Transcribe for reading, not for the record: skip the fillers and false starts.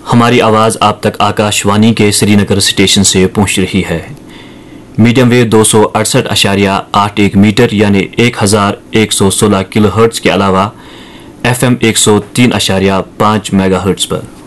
हमारी आवाज़ आप तक आकाशवाणी के श्रीनगर स्टेशन से पहुंच रही है। मीडियम वेव 268.81 मीटर यानी 1116 किलोहर्ट्ज़ के अलावा FM 103.5 मेगाहर्ट्ज़ पर।